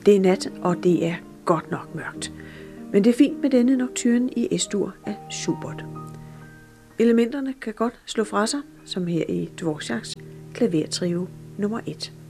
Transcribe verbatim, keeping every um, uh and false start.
Det er nat, og det er godt nok mørkt. Men det er fint med denne nocturne i S-dur af Schubert. Elementerne kan godt slå fra sig, som her i Dvořáks klavertrio nummer et.